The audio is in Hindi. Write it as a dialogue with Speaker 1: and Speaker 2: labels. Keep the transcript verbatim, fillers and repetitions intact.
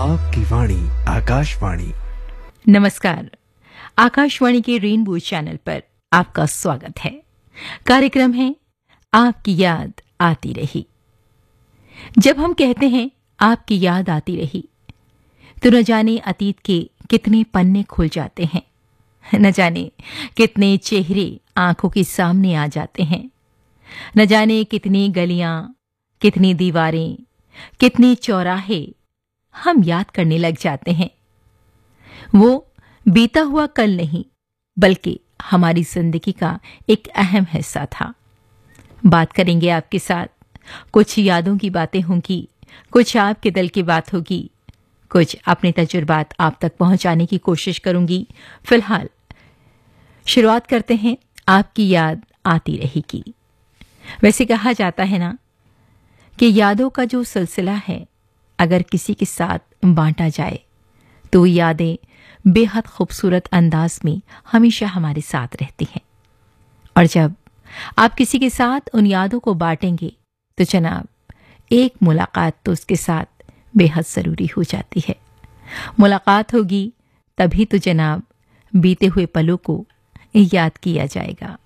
Speaker 1: आपकी वाणी आकाशवाणी।
Speaker 2: नमस्कार। आकाशवाणी के रेनबो चैनल पर आपका स्वागत है। कार्यक्रम है आपकी याद आती रही। जब हम कहते हैं आपकी याद आती रही, तो न जाने अतीत के कितने पन्ने खुल जाते हैं, न जाने कितने चेहरे आंखों के सामने आ जाते हैं, न जाने कितनी गलियां, कितनी दीवारें, कितने चौराहे हम याद करने लग जाते हैं। वो बीता हुआ कल नहीं, बल्कि हमारी जिंदगी का एक अहम हिस्सा था। बात करेंगे आपके साथ, कुछ यादों की बातें होंगी, कुछ आपके दिल की बात होगी, कुछ अपने तजुर्बात आप तक पहुंचाने की कोशिश करूंगी। फिलहाल शुरुआत करते हैं आपकी याद आती रहेगी। वैसे कहा जाता है ना कि यादों का जो सिलसिला है, अगर किसी के साथ बांटा जाए तो यादें बेहद खूबसूरत अंदाज में हमेशा हमारे साथ रहती हैं। और जब आप किसी के साथ उन यादों को बांटेंगे तो जनाब, एक मुलाकात तो उसके साथ बेहद ज़रूरी हो जाती है। मुलाकात होगी तभी तो जनाब बीते हुए पलों को याद किया जाएगा।